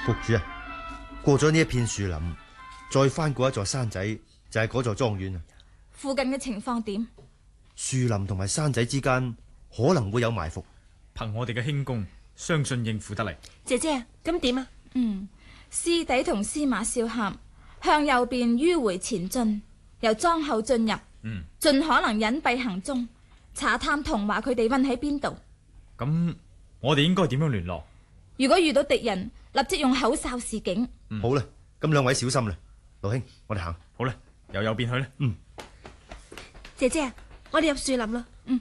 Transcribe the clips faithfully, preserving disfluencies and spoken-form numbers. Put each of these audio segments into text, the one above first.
谷主啊，過咗呢一片樹林，再翻過一座山仔，就係嗰座莊園啊。 附近嘅情況點？ 樹林同埋山仔之間可能會有埋伏， 憑我哋嘅輕功，相信應付得嚟。 姐姐，咁點啊？ 嗯，師弟同司馬少俠向右邊迂回前進，由莊後進入， 嗯， 盡可能隱蔽行蹤，查探童華佢哋韞喺邊度。 咁我哋應該點樣聯絡？ 如果遇到敵人，立即用口哨示警。 嗯、 好啦，咁兩位小心啦，老兄，我哋行。 好啦，由右邊去啦。 嗯， 姐姐，我哋入樹林啦。 嗯，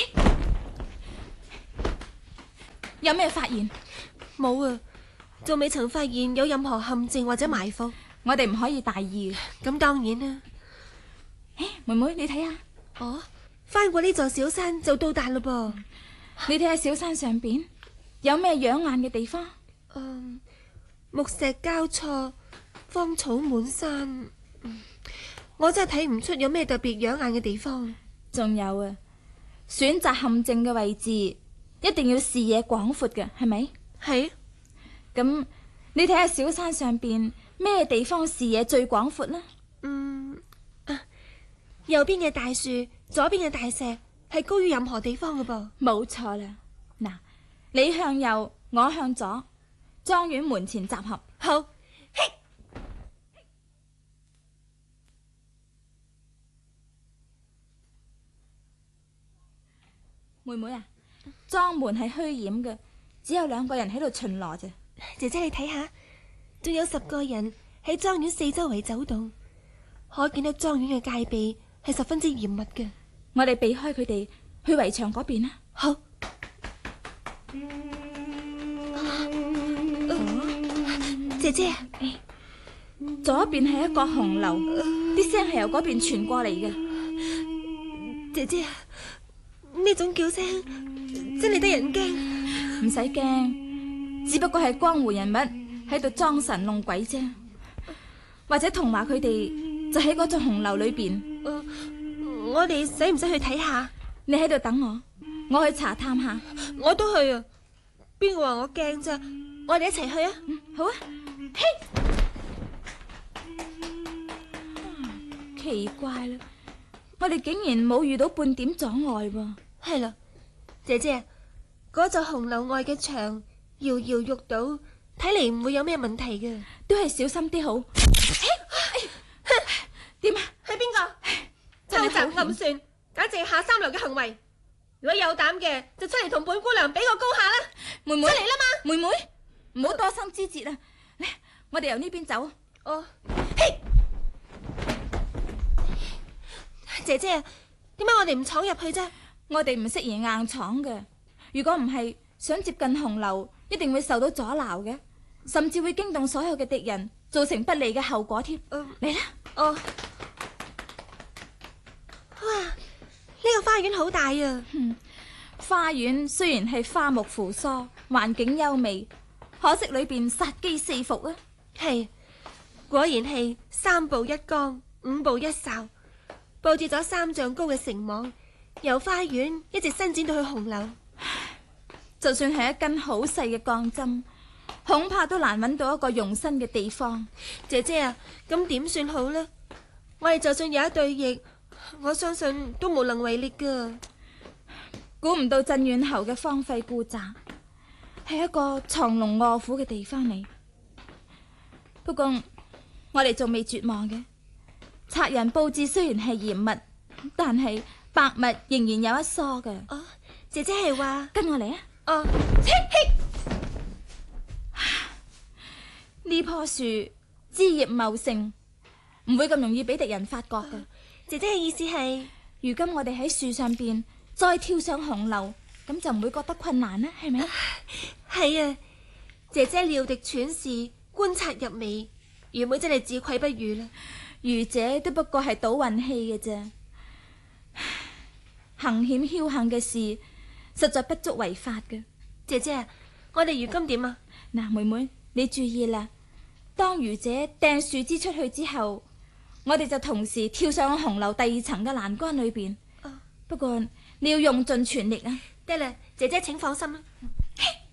有咩發現？ 冇啊，仲未曾發現有任何陷阱或者埋伏。 我哋唔可以大意。 咁當然啦。 妹妹，你睇下。 哦，翻過呢座小山就到達嘞噃。 你睇下小山上邊有咩養眼嘅地方？ 嗯，木石交錯，荒草滿山。嗯，我真係睇唔出有咩特別養眼嘅地方。 仲有啊，選擇陷阱嘅位置一定要視野廣闊嘅，係咪？ 係。 咁你睇下小山上邊咩地方視野最廣闊呢？ 嗯，啊，右邊嘅大樹，左邊嘅大石係高於任何地方嘅噃。 冇錯啦。嗱，你向右，我向左，莊園門前集合。 好。嘿， 妹妹啊，莊門係虛掩嘅，只有兩個人喺度巡邏啫。 姐姐你睇下，仲有十個人喺莊園四周圍走動，可見到莊園嘅戒備係十分之嚴密嘅。 我哋避開佢哋，去圍牆嗰邊啦。 好。姐姐， 左邊係一個紅樓，啲聲係由嗰邊傳過嚟嘅。 姐姐，呢種叫聲真係得人驚。 唔使驚，只不過係江湖人物喺度裝神弄鬼啫。或者童華佢哋就喺嗰座紅樓裏邊。 呃、我哋使唔使去睇下？ 你喺度等我，我去查探下。 我都去啊！邊個話我驚啫？我哋一齊去啊！ 嗯，好啊。嘿，奇怪啦，我哋竟然冇遇到半點阻礙喎。 係啦，姐姐，嗰座紅樓外嘅牆搖搖欲倒，睇嚟唔會有咩問題嘅。 都係小心啲好。點啊？ 係邊個？偷襲暗算，簡直係下三流嘅行為。如果有膽嘅，就出嚟同本姑娘比個高下啦！ 妹妹， 出嚟啦嘛！ 妹妹，唔好多生枝節啊！嚟，我哋由呢邊走。 哦，嘿，姐姐，點解我哋唔闖入去啫？ 我哋唔適宜硬闖嘅。如果唔係，想接近紅樓，一定會受到阻撓嘅，甚至會驚動所有嘅敵人，造成不利嘅後果添。嚟啦！ 哦，哇，呢個花園好大啊！ 嗯，花園雖然係花木扶疏，環境優美，可惜裏邊殺機四伏啊！ 係，果然係三步一崗，五步一哨，布置咗三丈高嘅城網，由花園一直伸展到去紅樓。 就算係一根好細嘅鋼針，恐怕都難揾到一個容身嘅地方。 姐姐啊，咁點算好呢？我哋就算有一對翼，我相信都無能為力噶。 估唔到鎮遠侯嘅荒廢故宅係一個藏龍臥虎嘅地方嚟。不過我哋仲未絕望嘅，賊人布置雖然係嚴密，但係百密仍然有一疏嘅。 哦，姐姐係話跟我嚟啊！ 哦， 呢棵樹枝葉茂盛，唔會咁容易俾敵人發覺嘅。 哦，姐姐嘅意思係， 如今我哋喺樹上邊再跳上紅樓，咁就唔會覺得困難啦，係咪？ 係啊，姐姐料敵喘事，觀察入微，愚妹真係自愧不如啦。 愚者都不過係賭運氣嘅啫，行險僥倖嘅事實在不足為法嘅。 姐姐，我哋如今點啊？ 嗱，妹妹你注意啦，當愚者掟樹枝出去之後，我哋就同時跳上紅樓第二層嘅欄杆裏邊。 哦， 不過你要用盡全力啊！ 得啦，姐姐請放心啦。